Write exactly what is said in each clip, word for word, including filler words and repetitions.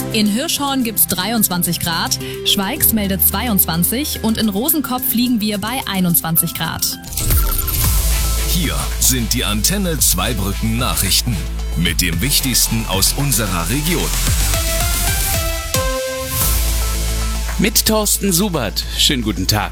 In Hirschhorn gibt's dreiundzwanzig Grad, Schweigs meldet zweiundzwanzig und in Rosenkopf liegen wir bei einundzwanzig Grad. Hier sind die Antenne Zweibrücken Nachrichten mit dem Wichtigsten aus unserer Region. Mit Thorsten Subert. Schönen guten Tag.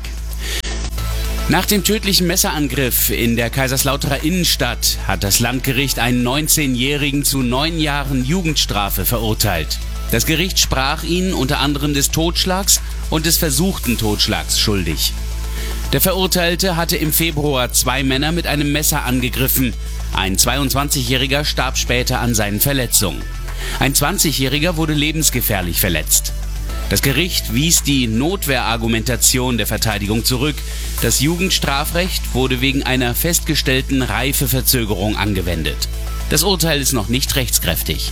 Nach dem tödlichen Messerangriff in der Kaiserslauterer Innenstadt hat das Landgericht einen neunzehnjährigen zu neun Jahren Jugendstrafe verurteilt. Das Gericht sprach ihn unter anderem des Totschlags und des versuchten Totschlags schuldig. Der Verurteilte hatte im Februar zwei Männer mit einem Messer angegriffen. Ein zweiundzwanzigjähriger starb später an seinen Verletzungen. Ein zwanzigjähriger wurde lebensgefährlich verletzt. Das Gericht wies die Notwehrargumentation der Verteidigung zurück. Das Jugendstrafrecht wurde wegen einer festgestellten Reifeverzögerung angewendet. Das Urteil ist noch nicht rechtskräftig.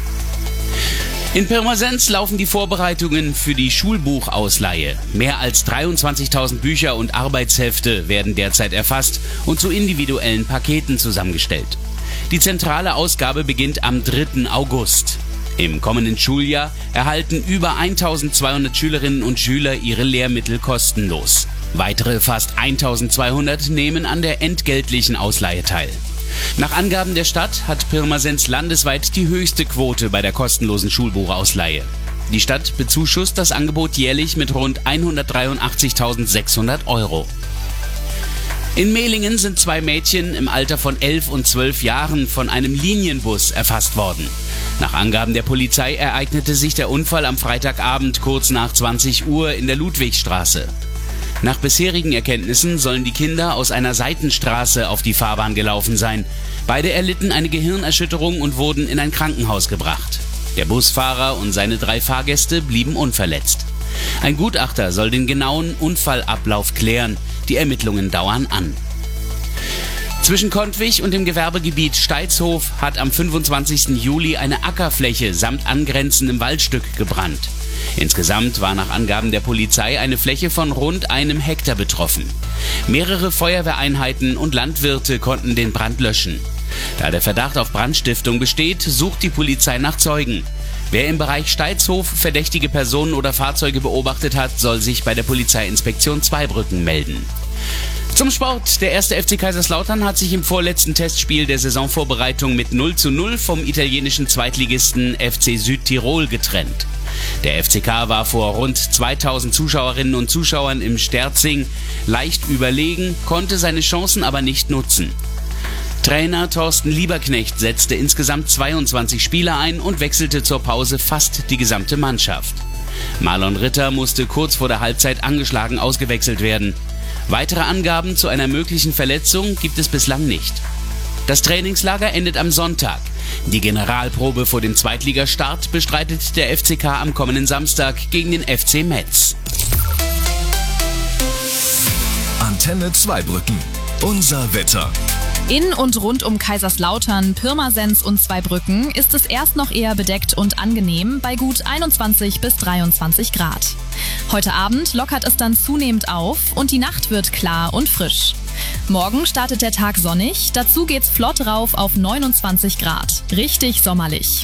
In Pirmasens laufen die Vorbereitungen für die Schulbuchausleihe. Mehr als dreiundzwanzigtausend Bücher und Arbeitshefte werden derzeit erfasst und zu individuellen Paketen zusammengestellt. Die zentrale Ausgabe beginnt am dritten August. Im kommenden Schuljahr erhalten über eintausendzweihundert Schülerinnen und Schüler ihre Lehrmittel kostenlos. Weitere fast eintausendzweihundert nehmen an der entgeltlichen Ausleihe teil. Nach Angaben der Stadt hat Pirmasens landesweit die höchste Quote bei der kostenlosen Schulbuchausleihe. Die Stadt bezuschusst das Angebot jährlich mit rund hundertdreiundachtzigtausendsechshundert Euro. In Mehlingen sind zwei Mädchen im Alter von elf und zwölf Jahren von einem Linienbus erfasst worden. Nach Angaben der Polizei ereignete sich der Unfall am Freitagabend kurz nach zwanzig Uhr in der Ludwigstraße. Nach bisherigen Erkenntnissen sollen die Kinder aus einer Seitenstraße auf die Fahrbahn gelaufen sein. Beide erlitten eine Gehirnerschütterung und wurden in ein Krankenhaus gebracht. Der Busfahrer und seine drei Fahrgäste blieben unverletzt. Ein Gutachter soll den genauen Unfallablauf klären. Die Ermittlungen dauern an. Zwischen Kontwig und dem Gewerbegebiet Steitshof hat am fünfundzwanzigsten Juli eine Ackerfläche samt angrenzendem Waldstück gebrannt. Insgesamt war nach Angaben der Polizei eine Fläche von rund einem Hektar betroffen. Mehrere Feuerwehreinheiten und Landwirte konnten den Brand löschen. Da der Verdacht auf Brandstiftung besteht, sucht die Polizei nach Zeugen. Wer im Bereich Steitshof verdächtige Personen oder Fahrzeuge beobachtet hat, soll sich bei der Polizeiinspektion Zweibrücken melden. Zum Sport. Der erste F C Kaiserslautern hat sich im vorletzten Testspiel der Saisonvorbereitung mit null zu null vom italienischen Zweitligisten F C Südtirol getrennt. Der F C K war vor rund zweitausend Zuschauerinnen und Zuschauern im Sterzing leicht überlegen, konnte seine Chancen aber nicht nutzen. Trainer Thorsten Lieberknecht setzte insgesamt zweiundzwanzig Spieler ein und wechselte zur Pause fast die gesamte Mannschaft. Marlon Ritter musste kurz vor der Halbzeit angeschlagen ausgewechselt werden. Weitere Angaben zu einer möglichen Verletzung gibt es bislang nicht. Das Trainingslager endet am Sonntag. Die Generalprobe vor dem Zweitligastart bestreitet der F C K am kommenden Samstag gegen den F C Metz. Antenne Zweibrücken. Unser Wetter. In und rund um Kaiserslautern, Pirmasens und Zweibrücken ist es erst noch eher bedeckt und angenehm bei gut einundzwanzig bis dreiundzwanzig Grad. Heute Abend lockert es dann zunehmend auf und die Nacht wird klar und frisch. Morgen startet der Tag sonnig, dazu geht's flott rauf auf neunundzwanzig Grad. Richtig sommerlich.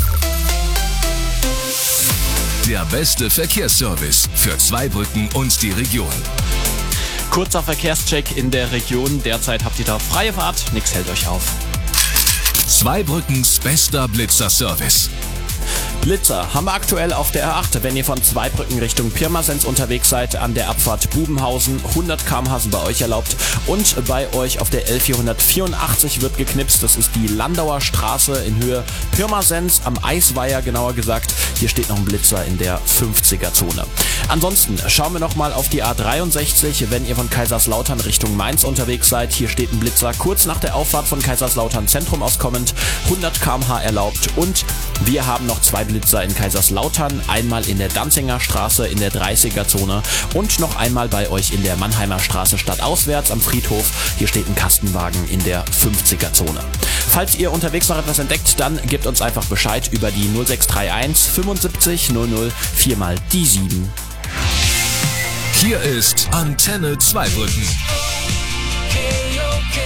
Der beste Verkehrsservice für Zweibrücken und die Region. Kurzer Verkehrscheck in der Region. Derzeit habt ihr da freie Fahrt. Nichts hält euch auf. Zweibrückens bester Blitzer-Service. Blitzer haben wir aktuell auf der R acht, wenn ihr von Zweibrücken Richtung Pirmasens unterwegs seid, an der Abfahrt Bubenhausen. hundert Kilometer pro Stunde sind bei euch erlaubt. Und bei euch auf der L vierhundertvierundachtzig wird geknipst. Das ist die Landauer Straße in Höhe Pirmasens, am Eisweiher genauer gesagt. Hier steht noch ein Blitzer in der fünfziger-Zone. Ansonsten schauen wir nochmal auf die A dreiundsechzig, wenn ihr von Kaiserslautern Richtung Mainz unterwegs seid. Hier steht ein Blitzer kurz nach der Auffahrt von Kaiserslautern Zentrum aus kommend. hundert Kilometer pro Stunde erlaubt. Und wir haben noch zwei Blitzer in Kaiserslautern. Einmal in der Danzinger Straße in der dreißiger-Zone und noch einmal bei euch in der Mannheimer Straße stadtauswärts am Friedhof. Hier steht ein Kastenwagen in der fünfziger-Zone. Falls ihr unterwegs noch etwas entdeckt, dann gebt uns einfach Bescheid über die null sechs drei eins fünfundsiebzig null null vier mal die sieben. Hier ist Antenne Zweibrücken.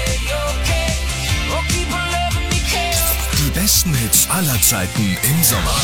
Die besten Hits aller Zeiten im Sommer.